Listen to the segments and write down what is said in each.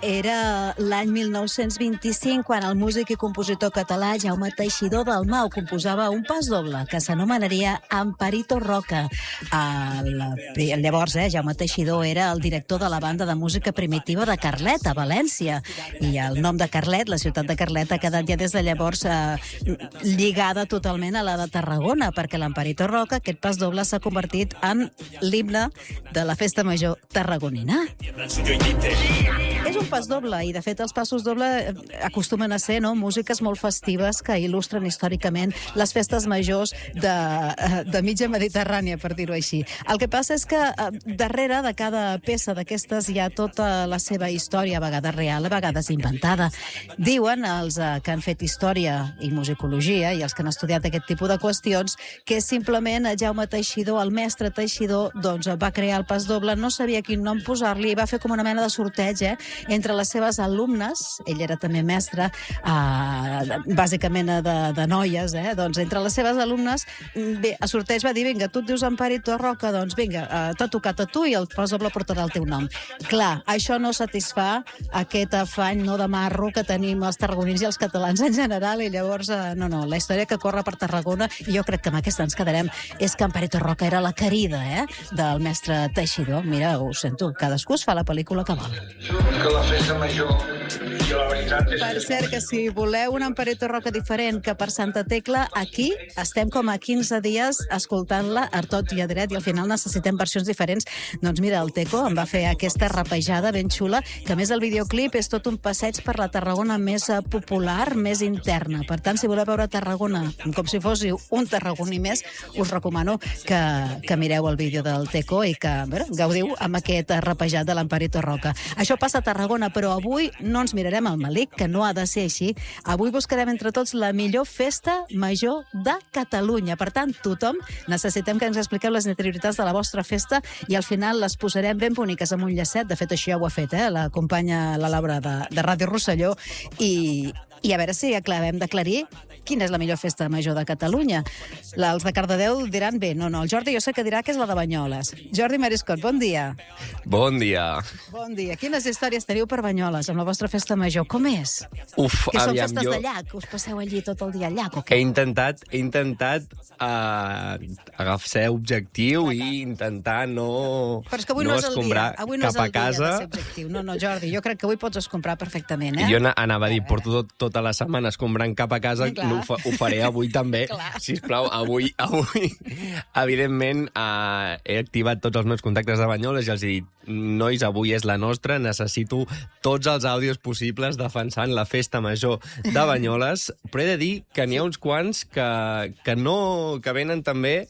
Era l'any 1925 quan el músic i compositor català Jaume Teixidor Dalmau composava un pas doble que s'anomenaria Amparito Roca. Llavors, Jaume Teixidor era el director de la banda de música primitiva de Carlet, a València. I el nom de Carlet, la ciutat de Carlet, ha quedat ja des de llavors lligada totalment a la de Tarragona, perquè l'Amparito Roca, aquest pas doble, s'ha convertit en l'himne de la festa major tarragonina. És un pas doble, i de fet els passos doble acostumen a ser músiques molt festives que il·lustren històricament les festes majors de mitja Mediterrània, per dir-ho així. El que passa és que darrere de cada peça d'aquestes hi ha tota la seva història, a vegades real, a vegades inventada. Diuen els que han fet història i musicologia i els que han estudiat aquest tipus de qüestions que simplement Jaume Teixidor, el mestre Teixidor, doncs va crear el pas doble, no sabia quin nom posar-li i va fer com una mena de sorteig entre les seves alumnes. Ell era també mestre, bàsicament de noies, doncs entre les seves alumnes, bé, a sorteig va dir, vinga, tu et dius Amparito Roca, doncs vinga, t'ha tocat a tu i el pas doble portarà el teu nom. Clar, això no satisfà aquest afany de marro que tenim els tarragonins i els catalans en general, i llavors, no, la història que corre per Tarragona, i jo crec que amb aquesta ens quedarem, és que Amparito Roca era la querida del mestre Teixidor. Mira, ho sento, cadascú es fa la pel·lícula que vol. Que la festa major, i la veritat és... Per cert, que si voleu un Amparito Roca diferent que per Santa Tecla, aquí estem com a 15 dies escoltant-la a tot i a dret, i al final necessitem versions diferents. Doncs mira, el Teco em va fer aquesta rapejada ben xula, que a més el videoclip és tot un passeig per la Tarragona més popular, més interna. Per tant, si voleu veure Tarragona com si fóssiu un tarragoní més, us recomano que mireu el vídeo del Teco i que gaudiu amb aquest rapejat de l'Amparito Roca. Això passa a Tarragona, però avui no ens mirarem al malic, que no ha de ser així. Avui buscarem entre tots la millor festa major de Catalunya. Per tant, tothom necessitem que ens expliqueu les interioritats de la vostra festa i al final les posarem ben boniques amb un llacet. De fet, això ja ho ha fet, la companya la Laura de Ràdio Rosselló, i a veure si acabem d'aclarir quina és la millor festa major de Catalunya. Els de Cardedeu diran bé, no, el Jordi jo sé que dirà que és la de Banyoles. Jordi Mariscot, bon dia. Bon dia. Bon dia. Quines històries teniu per Banyoles amb la vostra festa major? Com és? Que són festes de llac? Us passeu allí tot el dia al llac o què? He intentat agafar objectiu i intentar no escombrar cap a casa. No, Jordi, jo crec que avui pots escombrar perfectament, Jo anava a dir, porto tota la setmana escombrant cap a casa, ho faré avui també. Sisplau, avui, evidentment, he activat tots els meus contactes de Banyoles i els he dit, nois, avui és la nostra, necessito tots els àudios possibles defensant la festa major de Banyoles, però he de dir que n'hi ha uns quants que venen també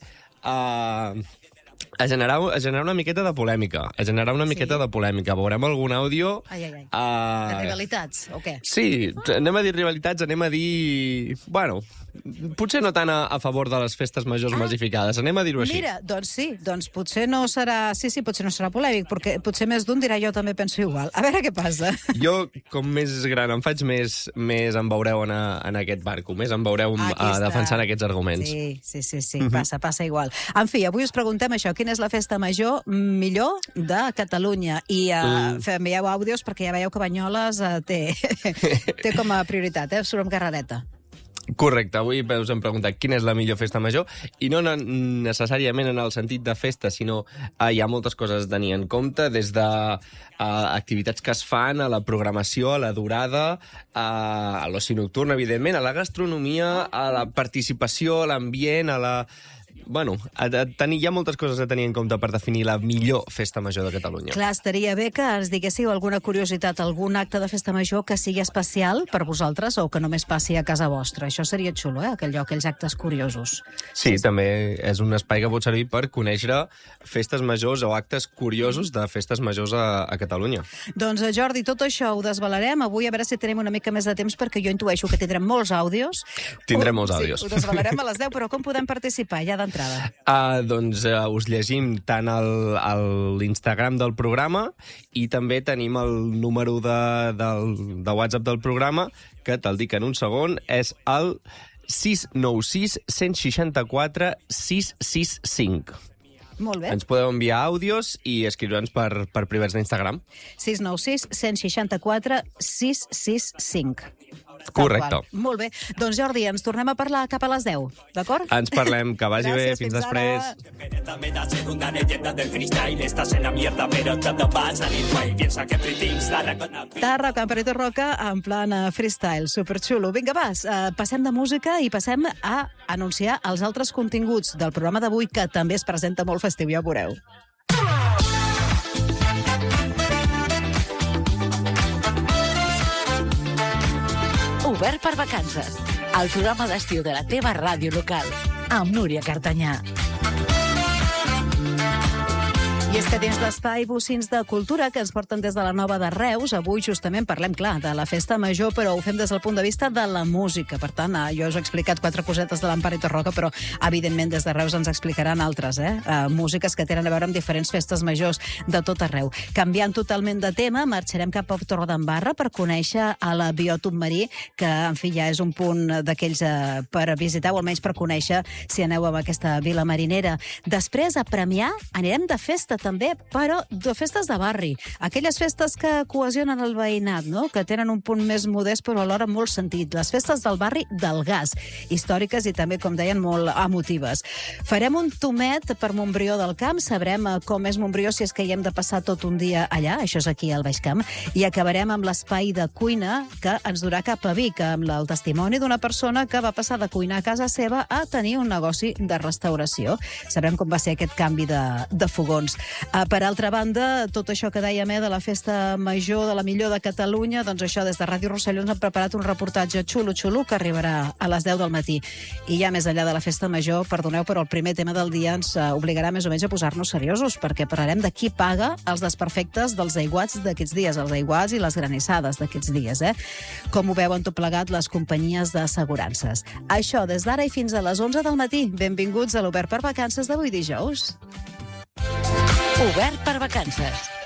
a generar una miqueta de polèmica. Veurem algun àudio... De rivalitats, o què? Sí, anem a dir rivalitats, anem a dir... Bueno, potser no tant a favor de les festes majors massificades, anem a dir-ho així. Mira, doncs sí, potser no serà... Sí, potser no serà polèmic, perquè potser més d'un dirà jo també penso igual. A veure què passa. Jo, com més gran em faig, més em veureu en aquest barco, més em veureu defensant aquests arguments. Sí, passa igual. En fi, avui us preguntem això, quina és la festa major millor de Catalunya? I envieu àudios perquè ja veieu que Banyoles té com a prioritat, surt amb carrereta. Correcte, avui us hem preguntat quina és la millor festa major, i no necessàriament en el sentit de festa, sinó hi ha moltes coses a tenir en compte, des de activitats que es fan, a la programació, a la durada, a l'oci nocturn, evidentment, a la gastronomia, a la participació, a l'ambient, a la... Bueno, hi ha moltes coses a tenir en compte per definir la millor festa major de Catalunya. Clar, estaria bé que ens diguéssiu alguna curiositat, algun acte de festa major que sigui especial per vosaltres o que només passi a casa vostra. Això seria xulo, aquells actes curiosos. Sí, també és un espai que pot servir per conèixer festes majors o actes curiosos de festes majors a Catalunya. Doncs, Jordi, tot això ho desvelarem. Avui a veure si tenim una mica més de temps, perquè jo intueixo que tindrem molts àudios. Tindrem molts àudios. Sí, ho desvelarem a les 10, però com podem participar ja d'entrada? Doncs us llegim tant l'Instagram del programa i també tenim el número de WhatsApp del programa, que te'l dic en un segon, és el 696 164 665. Molt bé. Ens podeu enviar àudios i escriure'ns per privats d'Instagram. 696 164 665. Correcte. Molt bé. Doncs Jordi, ens tornem a parlar cap a les 10, d'acord? Ens parlem, que vagi bé, Gràcies, fins fins després. ara. La segunda leyenda del freestyle. Estás en la mierda, pero todo va a salir guay. Piensa que Pretings dará con la... Tarroca, Amparito Roca, en plan freestyle, superxulo. Vinga, passem de música i passem a anunciar els altres continguts del programa d'avui, que també es presenta molt festiu, ja ho veureu. Obert per vacances. El programa d'estiu de la teva ràdio local. Amb Núria Cartanyà. I és que dins l'espai Bocins de Cultura, que ens porten des de la Nova de Reus, avui justament parlem, clar, de la festa major, però ho fem des del punt de vista de la música. Per tant, jo us he explicat 4 cosetes de l'Amparito Roca, però evidentment des de Reus ens explicaran altres, músiques que tenen a veure amb diferents festes majors de tot arreu. Canviant totalment de tema, marxarem cap a Torredembarra per conèixer a la Biòtom Marí, que, en fi, ja és un punt d'aquells per visitar, o almenys per conèixer si aneu a aquesta vila marinera. Després, a Premià, anirem de festa també, però de festes de barri. Aquelles festes que cohesionen el veïnat, no? Que tenen un punt més modest, però alhora molt sentit. Les festes del barri del Gas, històriques i també, com deien, molt emotives. Farem un tomet per Montbrió del Camp, sabrem com és Montbrió si és que hi hem de passar tot un dia allà, això és aquí al Baix Camp, i acabarem amb l'espai de cuina que ens durà cap a Vic, amb el testimoni d'una persona que va passar de cuinar a casa seva a tenir un negoci de restauració. Sabrem com va ser aquest canvi de fogons. Per altra banda, tot això que dèiem de la festa major, de la millor de Catalunya, doncs això, des de Ràdio Rosselló ens han preparat un reportatge xulo que arribarà a les 10 del matí. I ja més enllà de la festa major, perdoneu, però el primer tema del dia ens obligarà més o menys a posar-nos seriosos, perquè parlarem de qui paga els desperfectes dels aiguats d'aquests dies, els aiguats i les granissades d'aquests dies. Com ho veuen tot plegat les companyies d'assegurances. Això des d'ara i fins a les 11 del matí. Benvinguts a l'Obert per Vacances d'avui dijous. Obert per vacances.